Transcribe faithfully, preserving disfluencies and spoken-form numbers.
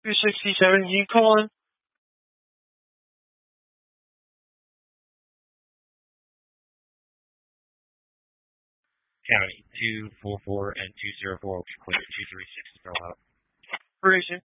two sixty-seven, you calling? County two four four and two zero four will be clear. two three six is still out. Appreciate